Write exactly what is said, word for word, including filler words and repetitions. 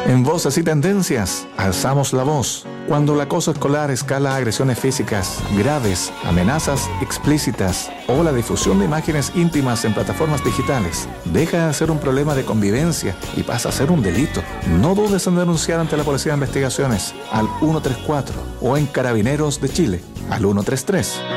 En Voces y Tendencias, alzamos la voz cuando el acoso escolar escala a agresiones físicas graves, amenazas explícitas o la difusión de imágenes íntimas en plataformas digitales. Deja de ser un problema de convivencia y pasa a ser un delito. No dudes en denunciar ante la Policía de Investigaciones al ciento treinta y cuatro o en Carabineros de Chile al ciento treinta y tres.